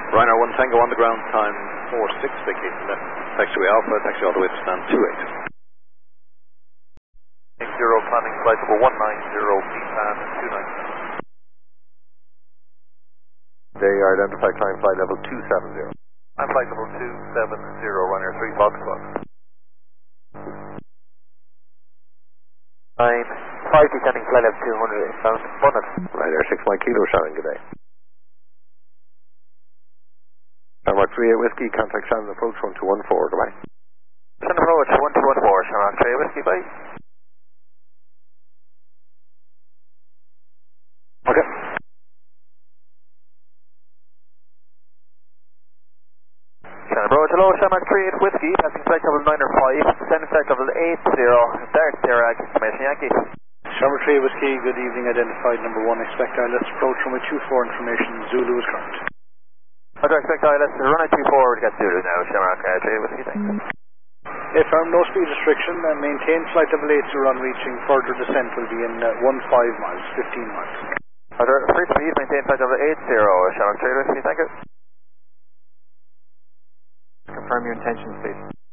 Ryanair 1 Tango on the ground, time 46, vacating left, taxiway Alpha, taxi all the way to stand 28. 0 planning flight level 190, PPAN 29. They are identified climb flight level 270. I'm flight level 270, Ryanair 3 Foxtrot. 5 descending flight level 200 inbound, Bonnet. Ryanair 6 Mike Kilo Shannon, good day. Shamrock 38 Whiskey, contact Shannon approach 1214, goodbye. Shannon approach 1214, Shamrock 38 Whiskey, bye. Okay. Shannon approach, hello, Shamrock 38 Whiskey, passing flight level 9 or 5, descending flight level 80, Dart Sierra, information Yankee. Shamrock 3 Whiskey, good evening, identified number 1, expect ILS approach runway 24, information Zulu is current. Roger, expect ILS runway 24, we got Zulu now, Shamrock 38 Whiskey, thanks. Firm, no speed restriction, maintain flight level 80 on reaching further descent will be in 15 miles. Roger, free speed, maintain flight level 80, Shamrock 38 Whiskey, thank you. Confirm your intentions, please.